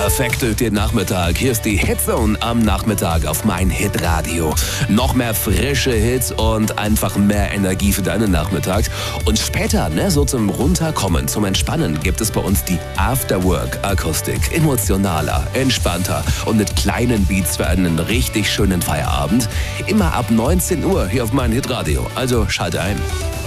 perfekt durch den Nachmittag. Hier ist die Hitzone am Nachmittag auf mein Hitradio. Noch mehr frische Hits und einfach mehr Energie für deinen Nachmittag. Und später, so zum Runterkommen, zum Entspannen, gibt es bei uns die Afterwork-Akustik. Emotionaler, entspannter und mit kleinen Beats für einen richtig schönen Feierabend. Immer ab 19 Uhr hier auf mein Hitradio. Also schalte ein.